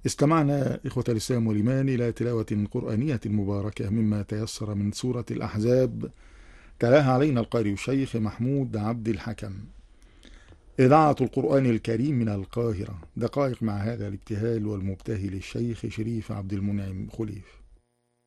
استمعنا إخوة الإسلام والإيمان إلى تلاوة قرآنية مباركة مما تيسر من سورة الأحزاب، تلاها علينا القارئ الشيخ محمود عبد الحكم. إذاعة القرآن الكريم من القاهرة، دقائق مع هذا الابتهال والمبتهل الشيخ شريف عبد المنعم خليف.